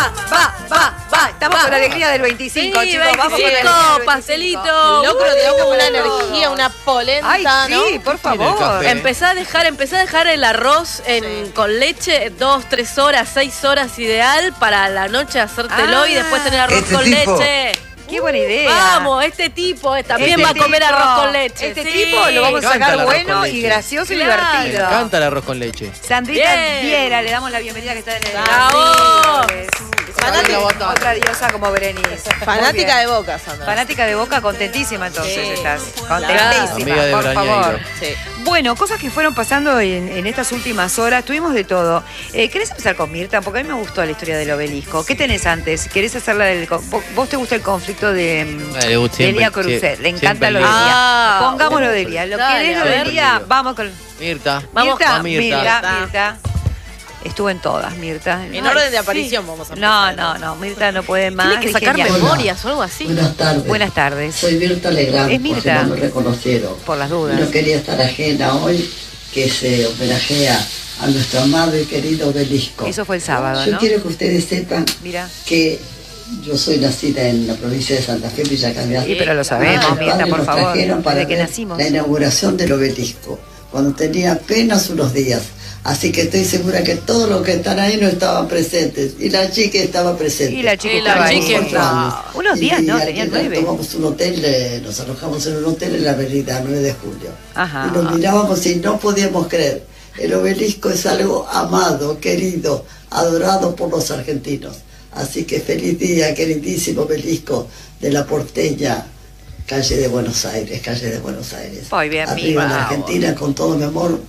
va. Estamos con la alegría del 25, Sí, chicos. Vamos con la 25, alegría del 25. pastelito. Locro de una energía, una polenta, Ay, sí, ¿no? por Tiene el favor. café. Empecé a dejar el arroz con leche 2, 3 horas, 6 horas ideal para la noche hacértelo y después tener arroz con leche. Qué buena idea. Vamos, este tipo también va a comer arroz con leche. Este Sí. tipo lo vamos a Me encanta sacar el arroz bueno con y leche. gracioso y Claro. Me divertido. encanta el arroz con leche. Sandrita Bien. Viera, le damos la bienvenida que está en el ¡Bravo! Fanática, otra diosa como Berenice. Fanática de Boca, Sandra. Fanática de Boca, contentísima entonces Sí. estás. Claro. Contentísima, Amiga de por Brañeiro. favor. Sí. Bueno, cosas que fueron pasando en estas últimas horas, tuvimos de todo. ¿Querés empezar con Mirta? Porque a mí me gustó la historia del obelisco. ¿Qué tenés antes? ¿Querés hacerla del... ¿Vos te gusta el conflicto de Elia Cruzet? Le encanta lo de Elia. Ah, Pongamos lo de Elia. ¿Lo dale, querés lo a de ver. Elia? Vamos con... Mirta. Vamos Mirta, con Mirta. Mirta. Estuvo en todas, Mirta. En orden de aparición vamos a No, empezar. no, Mirta no puede más. Tiene que sacar Dije, ya. memorias o algo así. Buenas tardes. Buenas tardes. Soy Mirta Legrand, Es por si Mirta. no me reconocieron. Por las dudas. No quería estar ajena hoy, que se homenajea a nuestro amado y querido obelisco. Eso fue el sábado, Yo ¿no? quiero que ustedes sepan Mira. que yo soy nacida en la provincia de Santa Fe, Villa Cañada. Sí, pero lo sabemos, Mis Mirta, padres por nos favor. trajeron para Desde que ver nacimos. la inauguración del obelisco, cuando tenía apenas unos días. Así que estoy segura que todos los que están ahí no estaban presentes. Y la chica estaba presente. Y la chica Y la estaba ahí. chica estaba. Unos días, ¿no? Tenían 9. Tomamos un hotel, nos alojamos en un hotel en la avenida 9 de julio. Ajá. Y nos mirábamos y no podíamos creer. El obelisco es algo amado, querido, adorado por los argentinos. Así que feliz día, queridísimo obelisco de la porteña, calle de Buenos Aires, calle de Buenos Aires. Muy bien, Arriba Mirta. la Argentina, con todo mi amor,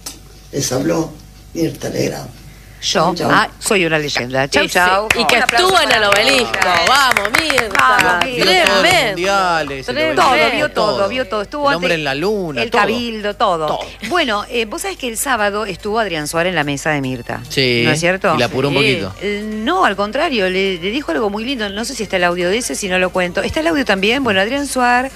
les habló Mirta Legrand. Yo Chau. soy una leyenda. Chau, Y sí, chau. y que Un aplauso estuvo en para el obelisco. Mirta. Vamos, Mirta. Vamos, Mirta. Vio todos los Tremendo. mundiales, el Tremendo. Todo, obelisco, vio todo. Estuvo El hombre antes- en la luna, el todo. cabildo, todo. Todo. Bueno, vos sabés que el sábado estuvo Adrián Suárez en la mesa de Mirta. Sí. ¿No es cierto? Y la apuró un Sí. poquito. No, al contrario, le dijo algo muy lindo. No sé si está el audio de ese, si no lo cuento. ¿Está el audio también? Bueno, Adrián Suárez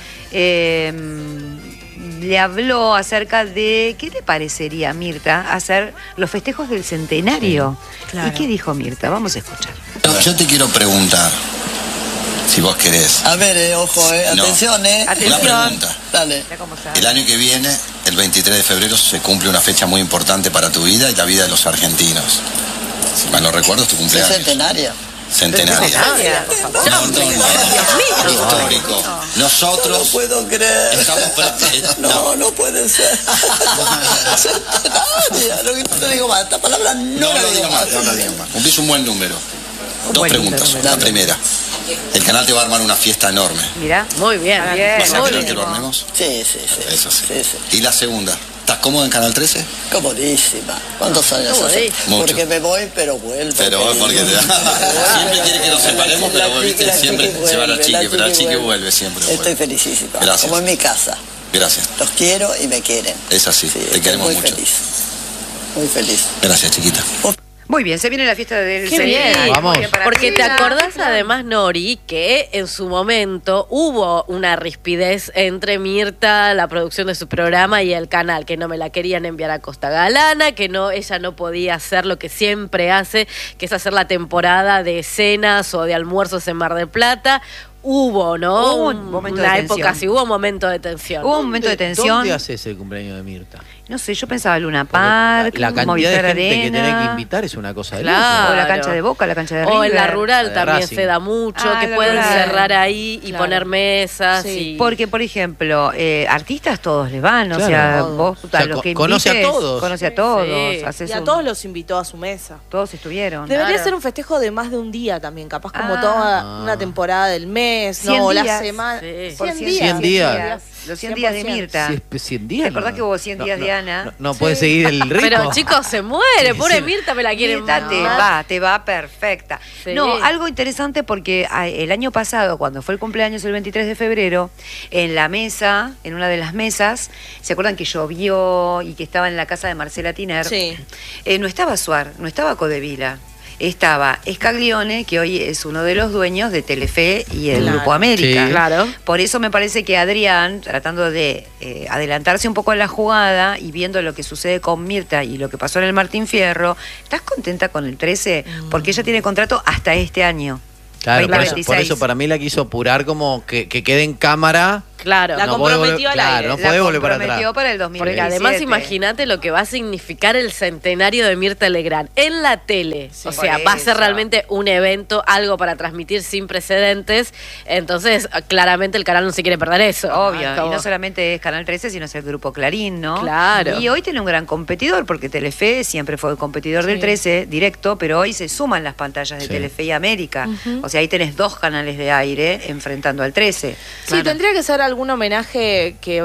le habló acerca de qué le parecería a Mirta hacer los festejos del centenario. Claro. ¿Y qué dijo Mirta? Vamos a escuchar. Yo te quiero preguntar, si vos querés. A ver, ojo, No. atención, Atención. Una pregunta. Dale. Mira cómo sabe. El año que viene, el 23 de febrero, se cumple una fecha muy importante para tu vida y la vida de los argentinos. Si mal no recuerdo, es tu cumpleaños. Centenario. Centenario. Centenario, por favor. No, histórico. Nosotros puedo creer. estamos No puede ser. Centenario. No te digo más. Esta palabra No lo digo más, no lo digo más. Cumplís un buen número. Dos buen preguntas. número. La primera, el canal te va a armar una fiesta enorme. Mirá. Muy bien. Bien. ¿Vas a Muy querer bien. que lo armemos? Sí, sí, sí. Eso sí. Sí, sí. Y la segunda, ¿estás cómodo en Canal 13? Comodísima. ¿Cuántos años hace? Mucho. Porque me voy, pero vuelvo. Pero porque siempre quiere que nos separemos, pero viste, siempre se va la chique, pero la chique vuelve siempre. Estoy vuelve. felicísima. Gracias. Como en mi casa. Gracias. Los quiero y me quieren. Es así, Sí, te estoy queremos muy mucho. feliz. Muy feliz. Gracias, chiquita. Muy bien, se viene la fiesta del Qué centenario. bien. Vamos. Muy bien para Porque te Mirta. acordás además, Nori, que en su momento hubo una rispidez entre Mirta, la producción de su programa, y el canal, que no me la querían enviar a Costa Galana, que no, ella no podía hacer lo que siempre hace, que es hacer la temporada de cenas o de almuerzos en Mar del Plata. Hubo, ¿no? Hubo un momento de una tensión. época, sí, hubo un momento de tensión. Hubo un momento de tensión. ¿Dónde haces el cumpleaños de Mirta? No sé, yo pensaba Luna Park, La cantidad Movistar de gente que Arena, tenés que invitar es una cosa de Claro. o la cancha de Boca, la cancha de River. O en la rural La de también Racing. se da mucho, Ah, que la pueden rural. cerrar ahí y Claro. poner mesas. Sí. Y... Porque, por ejemplo, artistas todos les van, o Claro. sea, Todos. vos O sea, a los que conoce a invites, todos. conoce a todos, Sí. haces Y a un- todos los invitó a su mesa. todos estuvieron. Debería Claro. ser un festejo de más de un día también, capaz como Ah. toda una temporada del mes, 100 no, o días. la semana. Sí. Por 100 100 días. 100 días. Los 100 días de 100%. Mirta. Si es 100 días. ¿Te acordás que hubo 100 días de Ana? No puede seguir el ritmo. Pero chicos, se muere, pobre Sí. Mirta, me la quieren Mirta matar. te va perfecta. Sí. No, algo interesante porque el año pasado, cuando fue el cumpleaños el 23 de febrero, en la mesa, en una de las mesas, ¿se acuerdan que llovió y que estaba en la casa de Marcela Tiner? Sí. No estaba Suar, no estaba Codevila. estaba Scaglione, que hoy es uno de los dueños de Telefe y el Claro. Grupo América. Sí. Claro. Por eso me parece que Adrián, tratando de adelantarse un poco a la jugada y viendo lo que sucede con Mirta y lo que pasó en el Martín Fierro, ¿estás contenta con el 13? Porque ella tiene contrato hasta este año. Claro, por 2026. eso para mí la quiso apurar como que quede en cámara. Claro. La No puede comprometió volver- al claro, aire. no La puede volver para comprometió atrás. para el 2027. Porque además imagínate lo que va a significar el centenario de Mirta Legrand en la tele. Sí, o sea, por va a ser eso. realmente un evento, algo para transmitir sin precedentes. Entonces, claramente el canal no se quiere perder eso. Obvio, Como- y no solamente es Canal 13, sino es el Grupo Clarín, ¿no? Claro. Y hoy tiene un gran competidor, porque Telefe siempre fue el competidor del 13, directo, pero hoy se suman las pantallas de Sí. Telefe y América. O sea, ahí tenés 2 canales de aire enfrentando al 13. Sí, tendría que ser algún homenaje que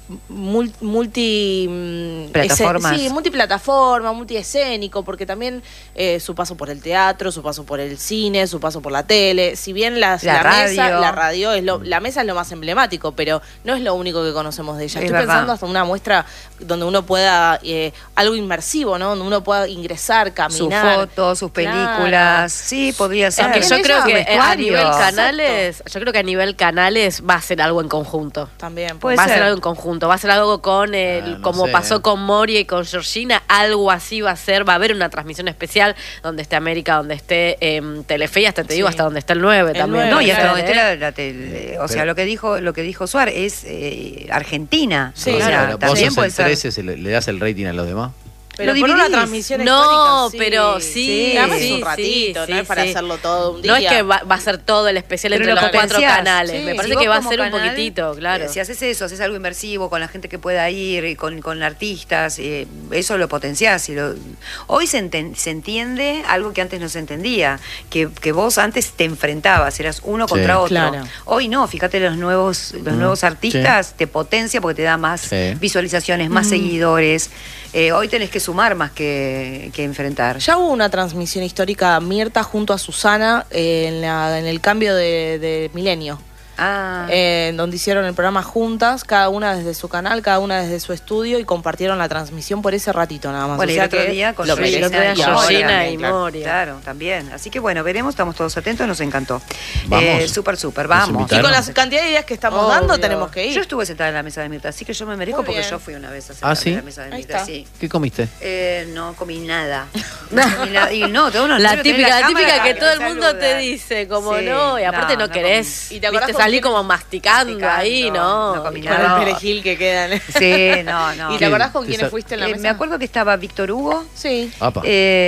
Plataformas. Sí, multiplataforma, multiescénico, porque también su paso por el teatro, su paso por el cine, su paso por la tele. Si bien La mesa, radio. la radio es la mesa es lo más emblemático, pero no es lo único que conocemos de ella. Es Estoy verdad. pensando hasta una muestra donde uno pueda algo inmersivo, ¿no? Donde uno pueda ingresar, Sus caminar. fotos, sus Claro. películas. Sí, podría ser. Es que yo Ella, creo su que a vestuario. nivel canales, yo creo que a nivel canales va a ser algo en conjunto. También. Puede Va a ser ser. algo en conjunto, va a ser algo con no como sé. pasó con Moria y con Georgina, algo así va a ser, va a haber una transmisión especial donde esté América, donde esté Telefe y hasta te digo Sí. hasta donde está el 9 El también. 9, No, y hasta claro, donde esté la tele. O sea, lo que dijo Suar es Argentina. Sí, o sea, Pero vos también sos puede el ser. 13, ¿le das el rating a los demás? Pero Lo por una dividís. transmisión No, histórica, pero sí, Dame sí, un ratito, sí, no es para sí. hacerlo todo un día. No es que va a ser todo el especial Pero entre lo los 4 potenciás. canales. Sí. Me parece Si vos que va a como ser un canal, poquitito, claro. Si haces eso, haces algo inmersivo con la gente que pueda ir, y con artistas, eso lo potenciás. Hoy se entiende algo que antes no se entendía, que vos antes te enfrentabas, eras uno Sí. contra otro. Claro. Hoy no, fíjate los nuevos artistas, te potencia porque te da más Sí. visualizaciones, más seguidores. Hoy tenés que sumar más que enfrentar. Ya hubo una transmisión histórica Mirta junto a Susana en el cambio de milenio. Donde hicieron el programa juntas, cada una desde su canal, cada una desde su estudio y compartieron la transmisión por ese ratito nada más. Bueno, O y sea el otro que día con lo Georgina el otro día merecen. Y ahora Georgina también, y claro. Moria. Claro, también. Así que bueno, veremos, estamos todos atentos, nos encantó. Vamos. Súper, Nos vamos. Y invitaron. con la cantidad de ideas que estamos Obvio. dando tenemos que ir. Yo estuve sentada en la mesa de Mirta, así que yo me merezco Muy porque bien. yo fui una vez a sentarme ¿sí? en la mesa de Ahí Mirta, está. sí. ¿Qué comiste? No comí nada. No comí nada. Y no, tengo unos La nervios, tenés típica cámara que todo el te mundo te saluda. dice, como Sí, no, y aparte no, no querés, comí. ¿Y te acordás viste, con salir quién- como masticando ahí, no. no comí Con nada. el perejil que quedan. Sí, no. ¿Y te acordás con ¿Qué quiénes sa- fuiste en la mesa? Me acuerdo que estaba Víctor Hugo. Sí. Apa.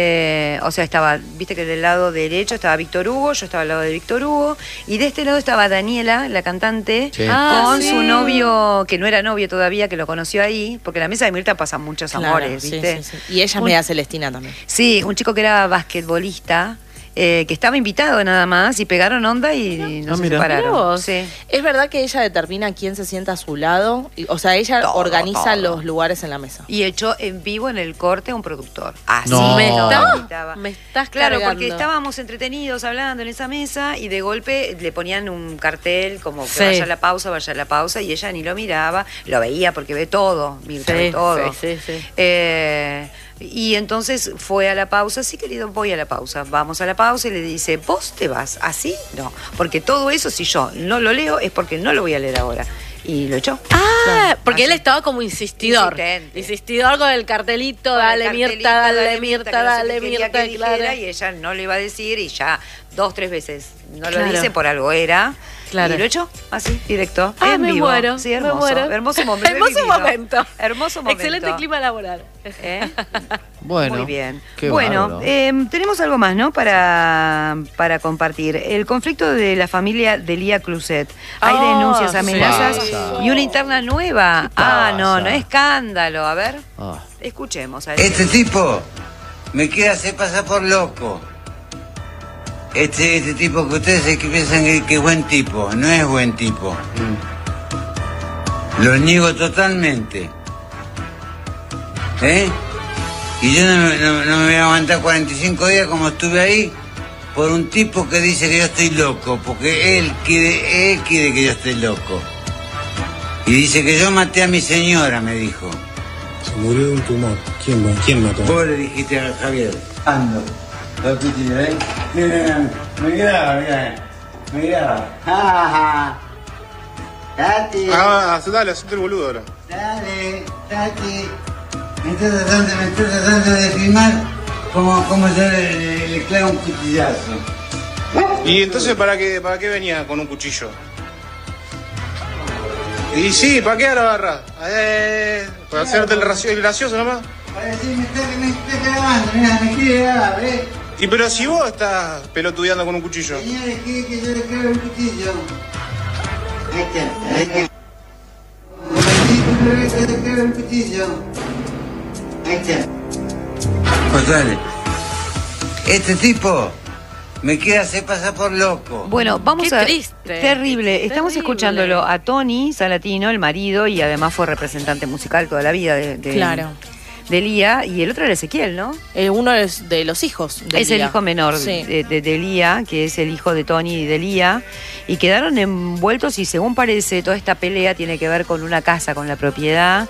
O sea, estaba, viste que del lado derecho estaba Víctor Hugo, yo estaba al lado de Víctor Hugo, y de este lado estaba Daniela, la cantante, Sí. con sí. su novio, que no era novio todavía, que lo conoció ahí, porque en la mesa de Mirta pasan muchos Claro, amores, sí, ¿viste? sí, sí. Y ella es media Celestina también. Sí, un chico que era basquetbolista, que estaba invitado nada más, y pegaron onda y no se mira. separaron. Mirá vos. Sí. ¿Es verdad que ella determina quién se sienta a su lado? O sea, ella Todo, organiza todo. los lugares en la mesa. Y echó en vivo en el corte a un productor. Así No. Me estás Claro, cargando. porque estábamos entretenidos hablando en esa mesa y de golpe le ponían un cartel como que Sí. vaya a la pausa, y ella ni lo miraba, lo veía porque ve todo, Mirta ve Sí, todo. sí. Y entonces fue a la pausa, sí querido, voy a la pausa, vamos a la pausa, y le dice, ¿vos te vas así? No, porque todo eso si yo no lo leo es porque no lo voy a leer ahora. Y lo echó. Ah, porque Así. él estaba como insistidor. Insistente. Insistidor con el cartelito, Con el dale cartelito, Mirta, dale Mirta, que no sé dale qué quería Mirta, que dijera, claro. y ella no le iba a decir, y ya 2-3 veces no Claro. lo dice, por algo era. Claro. Y lo echó así, directo. Ah, en me vivo. muero, Sí, me hermoso. muero. Hermoso momento. Hermoso vivido. momento. Hermoso momento. Excelente clima laboral. ¿Eh? Bueno. Muy bien. Qué Bueno, bárbaro. tenemos algo más, ¿no? Para compartir. El conflicto de la familia de Lía Cluset. Hay Ah, denuncias, sí. amenazas Pasa. y una interna nueva. ¿Qué pasa? No escándalo. A ver, Ah. escuchemos. A Este tipo me quiere hacer pasar por loco. Este tipo que ustedes que piensan que es buen tipo, no es buen tipo. Lo niego totalmente. ¿Eh? Y yo no me voy a aguantar 45 días como estuve ahí por un tipo que dice que yo estoy loco, porque él quiere que yo esté loco. Y dice que yo maté a mi señora, me dijo. Se murió de un tumor. ¿Quién mató? Vos le dijiste a Javier. Ando. Los cuchillos, ¿eh? Me graba. Tati. Dale, hacete el boludo ahora. Dale, Tati. Me estás tratando de filmar como yo le clavo un cuchillazo. ¿Y entonces para qué venía con un cuchillo? Y sí, ¿para qué la agarra? ¿Para hacerte el gracioso nomás? Para decir, me está grabando, mirá, me quiere grabar, Y pero si vos estás pelotudeando con un cuchillo. Señores, quiere que yo le clave un cuchillo. Ahí está. Que le clave un cuchillo. Ahí está. Pues dale. Este tipo me quiere hacer pasar por loco. Bueno, vamos Qué a... triste. Terrible. Estamos escuchándolo a Tony Salatino, el marido, y además fue representante musical toda la vida Claro. de Lía, y el otro era Ezequiel, ¿no? Uno es de los hijos de Es Lía. el hijo menor Sí. de Lía, que es el hijo de Tony y de Lía, y quedaron envueltos, y según parece, toda esta pelea tiene que ver con una casa, con la propiedad,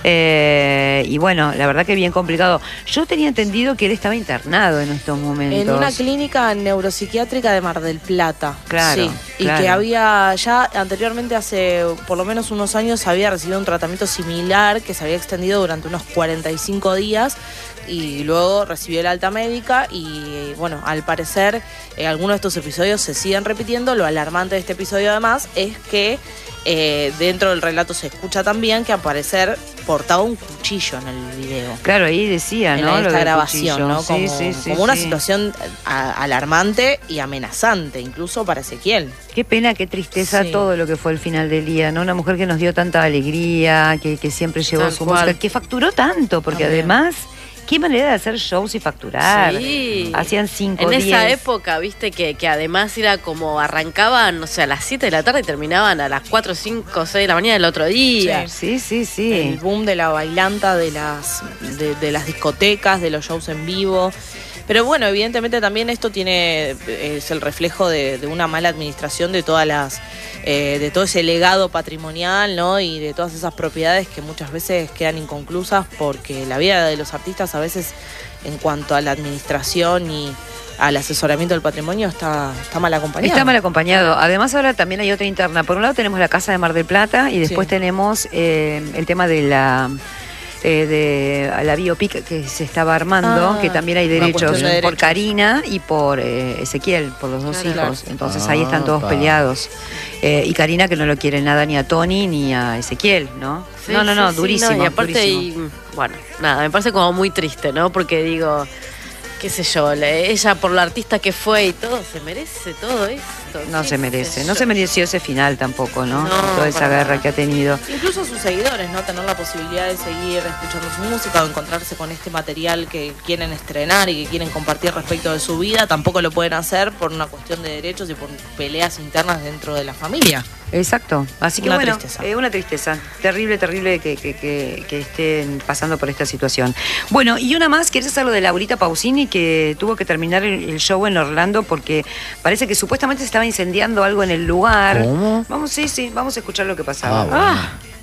y bueno, la verdad que bien complicado. Yo tenía entendido que él estaba internado en estos momentos. En una clínica neuropsiquiátrica de Mar del Plata. Claro, Sí. Y claro. que había ya anteriormente, hace por lo menos unos años, había recibido un tratamiento similar que se había extendido durante unos 45 días y luego recibió el alta médica y bueno, al parecer algunos de estos episodios se siguen repitiendo. Lo alarmante de este episodio además es que dentro del relato se escucha también que al parecer portaba un cuchillo en el video. Claro, ahí decía, En ¿no? Lo esta del grabación, cuchillo. ¿no? Como, Sí, como una sí. situación alarmante y amenazante, incluso para Ezequiel. Qué pena, qué tristeza Sí. todo lo que fue el final de Lía, ¿no? Una mujer que nos dio tanta alegría, que siempre llevó Tal su cual. música, que facturó tanto, porque También. además, qué manera de hacer shows y facturar. Sí. Hacían 5, En 10. esa época, viste, que además era como arrancaban, no sé, a las 7 de la tarde y terminaban a las 4, 5, 6 de la mañana del otro día. Sí. El boom de la bailanta, de las discotecas, de los shows en vivo. Pero bueno, evidentemente también esto es el reflejo de una mala administración de de todo ese legado patrimonial, ¿no? Y de todas esas propiedades que muchas veces quedan inconclusas porque la vida de los artistas a veces, en cuanto a la administración y al asesoramiento del patrimonio, está mal acompañado. Está mal acompañado. Además, ahora también hay otra interna. Por un lado tenemos la Casa de Mar del Plata y después Sí. tenemos el tema de la biopic que se estaba armando, que también hay derechos cuestión de por derechos. Karina y por Ezequiel, por los dos Claro. hijos. Entonces ahí están todos peleados. Y Karina que no lo quiere nada ni a Tony ni a Ezequiel, ¿no? Sí, No, sí, durísimo. no, y aparte, durísimo. bueno, nada, me parece como muy triste, ¿no? Porque digo, qué sé yo, ella por la artista que fue y todo, ¿se merece todo esto? No ¿Qué se sé merece. yo? No se mereció ese final tampoco, ¿no? No, Toda esa para guerra nada. que ha tenido. Incluso sus seguidores, ¿no? Tener la posibilidad de seguir escuchando su música o encontrarse con este material que quieren estrenar y que quieren compartir respecto de su vida, tampoco lo pueden hacer por una cuestión de derechos y por peleas internas dentro de la familia. Exacto. Así que Una bueno, tristeza. una tristeza. Terrible que estén pasando por esta situación. Bueno, y una más, ¿querés hacer lo de Laurita Pausini, que tuvo que terminar el show en Orlando porque parece que supuestamente se estaba incendiando algo en el lugar? ¿Cómo? Vamos a escuchar lo que pasaba. Bueno.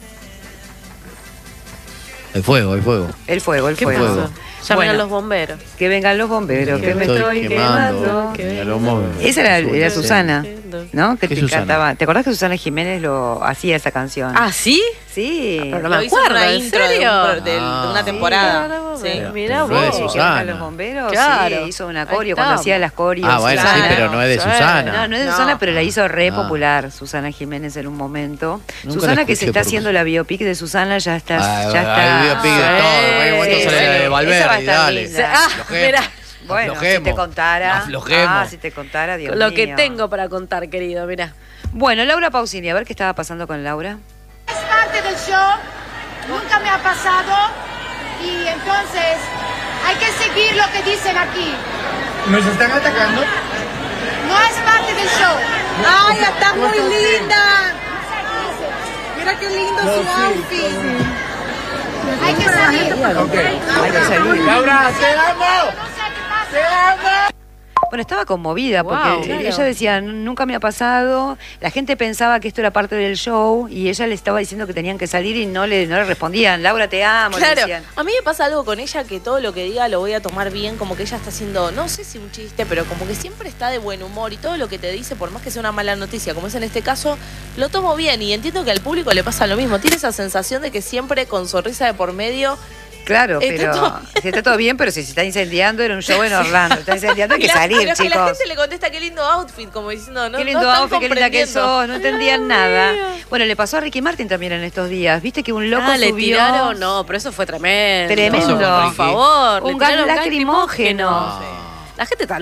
Hay fuego. El fuego, el ¿Qué fuego. pasó? Llamen Bueno. a los bomberos. Que vengan los bomberos, que me estoy quemando. Esa era Susana, ¿no? Que ¿Qué te Susana? cantaba. ¿Te acordás que Susana Jiménez lo hacía esa canción? ¿Ah, sí? Sí. Pero no Lo me hizo en acuerdo, una ¿en intro de serio? de una temporada. Sí. Mirá Fue de vos. Que Susana. vengan los bomberos, Claro. sí, hizo una Ahí coreo cuando estamos. hacía las coreos. Ah, bueno, Susana. sí, pero no es de Sí. Susana. No es de No. Susana, pero la hizo re Ah. popular Susana Jiménez en un momento. Nunca Susana la que se escuché está por- haciendo la biopic de Susana, ya está. Hay está. biopic de todo. En cualquier momento Sí, sale la de esa va a Valverde, estar dale. linda. Aflojemos. Mirá. Bueno, Aflojemos. si te contara. Aflojemos. Si te contara, Dios Lo que mío. tengo para contar, querido, mirá. Bueno, Laura Pausini, a ver qué estaba pasando con Laura. Es parte del show, nunca me ha pasado y entonces hay que seguir lo que dicen aquí. ¿Nos están atacando? No es parte del show. ¡Ay, está muy linda! Mira qué lindo su outfit. Hay que salir. Ok. Hay que salir. Laura, te amo. No sé qué pasa. Te amo. Bueno, estaba conmovida porque Claro. ella decía, nunca me ha pasado, la gente pensaba que esto era parte del show y ella le estaba diciendo que tenían que salir y no le respondían, Laura te amo, le Claro, decían. a mí me pasa algo con ella que todo lo que diga lo voy a tomar bien, como que ella está haciendo, no sé si un chiste, pero como que siempre está de buen humor y todo lo que te dice, por más que sea una mala noticia, como es en este caso, lo tomo bien y entiendo que al público le pasa lo mismo. Tiene esa sensación de que siempre con sonrisa de por medio. Claro, pero si está todo bien, pero si se está incendiando, era un show en Orlando, está incendiando, hay que salir, pero chicos. que la gente le contesta qué lindo outfit, como diciendo, no, Qué lindo no están outfit, qué linda que comprendiendo. sos, no entendían nada. Bueno, le pasó a Ricky Martin también en estos días. Viste que un loco le subió... tiraron, no, pero eso fue tremendo. Tremendo. Por favor, Un le tiraron gas lacrimógeno. La gente está